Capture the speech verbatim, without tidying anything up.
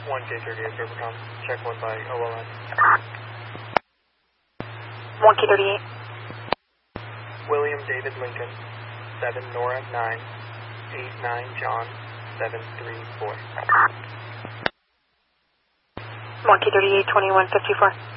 one K thirty-eight, Rivercom. Check one by O L N. one K thirty-eight. William David Lincoln, seven Nora nine, eight nine John, seven three four. one K thirty-eight, twenty-one fifty-four.